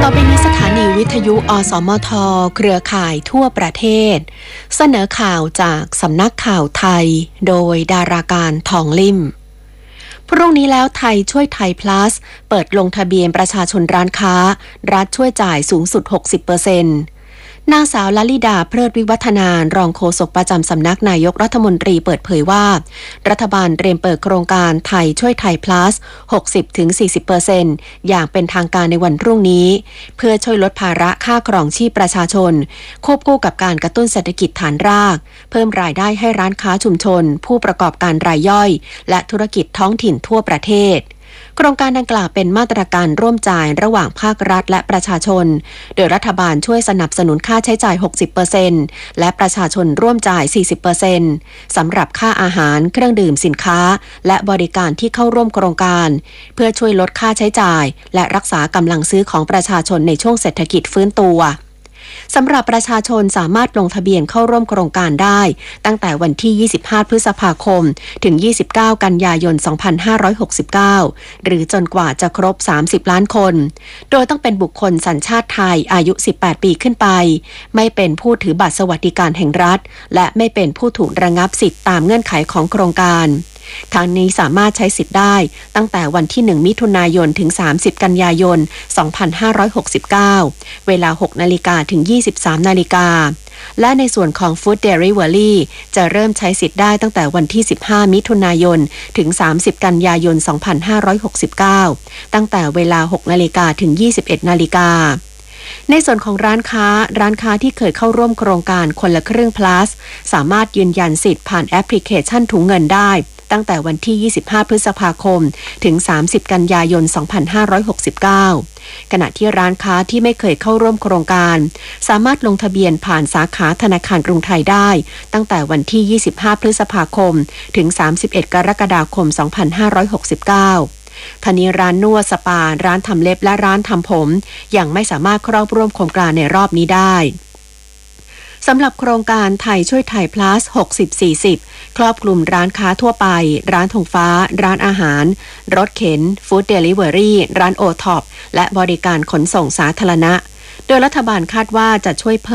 อไปนี้สถานีวิทยุอสมทเครือข่ายทั่วประเทศเสนอข่าวจากสำนักข่าวไทยโดยดาราการทองลิ่มพรุ่งนี้แล้วไทยช่วยไทย plus เปิดลงทะเบียนประชาชนร้านค้ารัฐช่วยจ่ายสูงสุด 60%นางสาวลลิดาเพลิดวิวัฒนารองโฆษกประจำสำนักนายกรัฐมนตรีเปิดเผยว่ารัฐบาลเตรียมเปิดโครงการไทยช่วยไทย plus 60-40% อย่างเป็นทางการในวันพรุ่งนี้เพื่อช่วยลดภาระค่าครองชีพประชาชนควบคู่กับการกระตุ้นเศรษฐกิจฐานรากเพิ่มรายได้ให้ร้านค้าชุมชนผู้ประกอบการรายย่อยและธุรกิจท้องถิ่นทั่วประเทศโครงการดังกล่าวเป็นมาตรการร่วมจ่ายระหว่างภาครัฐและประชาชนโดยรัฐบาลช่วยสนับสนุนค่าใช้จ่าย 60% และประชาชนร่วมจ่าย 40% สำหรับค่าอาหารเครื่องดื่มสินค้าและบริการที่เข้าร่วมโครงการเพื่อช่วยลดค่าใช้จ่ายและรักษากำลังซื้อของประชาชนในช่วงเศรษฐกิจฟื้นตัวสำหรับประชาชนสามารถลงทะเบียนเข้าร่วมโครงการได้ตั้งแต่วันที่ 25 พฤษภาคม ถึง 29 กันยายน 2569 หรือจนกว่าจะครบ 30 ล้านคน โดยต้องเป็นบุคคลสัญชาติไทยอายุ 18 ปีขึ้นไป ไม่เป็นผู้ถือบัตรสวัสดิการแห่งรัฐ และไม่เป็นผู้ถูกระงับสิทธิตามเงื่อนไขของโครงการทางนี้สามารถใช้สิทธิ์ได้ตั้งแต่วันที่ 1 มิถุนายน ถึง 30 กันยายน 2569 เวลา 6 นาฬิกาถึง 23 นาฬิกา และในส่วนของ Food Delivery จะเริ่มใช้สิทธิ์ได้ตั้งแต่วันที่ 15 มิถุนายน ถึง 30 กันยายน 2569 ตั้งแต่เวลา 6 นาฬิกาถึง 21 นาฬิกาในส่วนของร้านค้าที่เคยเข้าร่วมโครงการคนละครึ่ง plus สามารถยืนยันสิทธิ์ผ่านแอปพลิเคชันถุงเงินได้ตั้งแต่วันที่ 25 พฤษภาคม ถึง 30 กันยายน 2569 ขณะที่ร้านค้าที่ไม่เคยเข้าร่วมโครงการสามารถลงทะเบียนผ่านสาขาธนาคารกรุงไทยได้ตั้งแต่วันที่ 25 พฤษภาคม ถึง 31 กรกฎาคม 2569ทนี้ร้านนวดสปาร้านทำเล็บและร้านทำผมยังไม่สามารถเข้าร่วมโครงการในรอบนี้ได้สำหรับโครงการไทยช่วยไทย plus 60-40 ครอบคลุมร้านค้าทั่วไปร้านธงฟ้าร้านอาหารรถเข็น Food Delivery ร้านโอท็อปและบริการขนส่งสาธารณะโดยรัฐบาลคาดว่าจะช่วยเพิ่ม